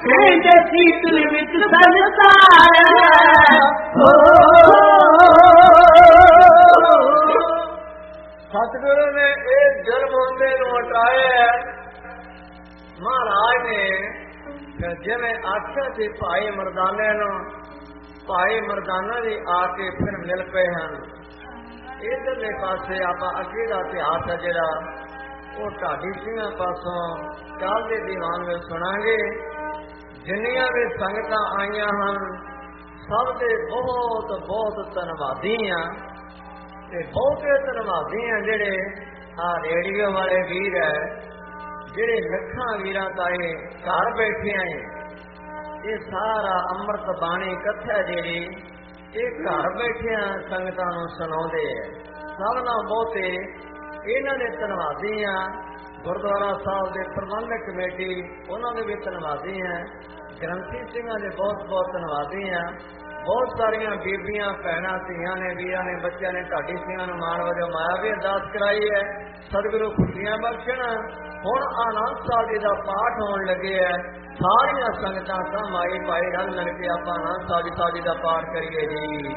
ਕਹਿੰਦੇ ਸੀਤਲ ਵਿੱਚ ਸੰਸਾਰ ਸਤਿਗੁਰੂ ਨੇ ਇਹ ਜਨਮ ਹੁੰਦੇ ਨੂੰ ਹਟਾਇਆ। ਮਹਾਰਾਜ ਨੇ ਜਿਵੇਂ ਆਖਿਆ ਸੀ ਭਾਈ ਮਰਦਾਨੇ ਨੂੰ, ਭਾਈ ਮਰਦਾਨਾ ਜੀ ਆ ਕੇ ਫਿਰ ਮਿਲ ਪਏ ਹਨ। ਇਧਰਲੇ ਪਾਸੇ ਆਪਾਂ ਅੱਗੇ ਦਾ ਇਤਿਹਾਸ ਹੈ ਜਿਹੜਾ ਉਹ ਢਾਡੀ ਸਿੰਘਾਂ ਪਾਸੋਂ ਕੱਲ ਦੇ ਦੀਵਾਨ ਵਿੱਚ ਸੁਣਾਂਗੇ। ਜਿੰਨੀਆਂ ਵੀ ਸੰਗਤਾਂ ਆਈਆਂ ਹਨ ਸਭ ਦੇ ਬਹੁਤ ਬਹੁਤ ਧੰਨਵਾਦੀ ਆ ਤੇ ਬਹੁਤੇ ਧੰਨਵਾਦੀ ਆ ਜਿਹੜੇ ਆ ਰੇਡੀਓ ਵਾਲੇ ਵੀਰ ਹੈ, ਜਿਹੜੇ ਲੱਖਾਂ ਵੀਰਾਂ ਤਾਏ ਘਰ ਬੈਠੇ ਆਏ। ਇਹ ਸਾਰਾ ਅੰਮ੍ਰਿਤ ਬਾਣੀ ਕਥਾ ਜਿਹੜੀ ਇਹ ਘਰ ਬੈਠਿਆਂ ਸੰਗਤਾਂ ਨੂੰ ਸੁਣਾਉਂਦੇ ਹੈ। ਸਭ ਨਾਲ ਬਹੁਤੇ ਇਹਨਾਂ ਦੇ ਧੰਨਵਾਦੀ ਆ। ਗੁਰਦੁਆਰਾ ਸਾਹਿਬ ਦੇ ਪ੍ਰਬੰਧਕ ਕਮੇਟੀ ਉਹਨਾਂ ਦੇ ਵੀ ਧੰਨਵਾਦੀ ਆ। ਗ੍ਰੰਥੀ ਸਿੰਘਾਂ ਦੇ ਬਹੁਤ ਬਹੁਤ ਧੰਨਵਾਦੀ ਆ। ਬਹੁਤ ਸਾਰੀਆਂ ਬੀਬੀਆਂ ਭੈਣਾਂ ਧੀਆਂ ਨੇ ਵੀਰਾਂ ਨੇ ਬੱਚਿਆਂ ਨੇ ਢਾਡੀ ਸਿੰਘਾਂ ਨੂੰ ਮਾਣ ਵਜੋਂ ਮਾਇਆ ਵੀ ਅਰਦਾਸ ਕਰਾਈ ਹੈ। ਸਤਿਗੁਰੂ ਖੁਸ਼ੀਆਂ ਬਖਸ਼ਣ। ਹੁਣ ਆਨੰਦ ਸਾਹਿਬ ਜੀ ਦਾ ਪਾਠ ਹੋਣ ਲੱਗੇ ਹੈ। ਸਾਰੀਆਂ ਸੰਗਤਾਂ ਸਾਹਮਣੇ ਭਾਈ ਰਲ ਮਿਲ ਕੇ ਆਪਾਂ ਆਨੰਦ ਸਾਹਿਬ ਜੀ ਦਾ ਪਾਠ ਕਰੀਏ ਜੀ।